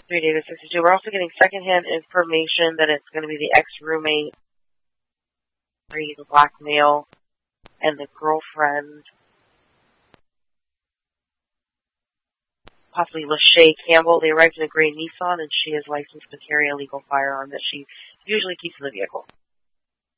3 David 62. We're also getting secondhand information that it's going to be the ex-roommate, the black male, and the girlfriend, possibly Lachey Campbell. They arrived in a gray Nissan, and she is licensed to carry a legal firearm that she usually keeps in the vehicle.